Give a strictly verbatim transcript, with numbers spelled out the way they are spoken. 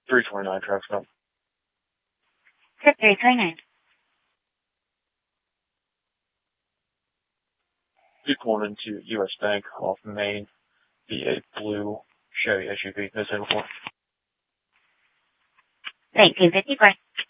three twenty-nine traffic stop. Trip three twenty-nine. You pulled into U S Bank off Main, the a blue Chevy S U V, missing before. nineteen fifty-four.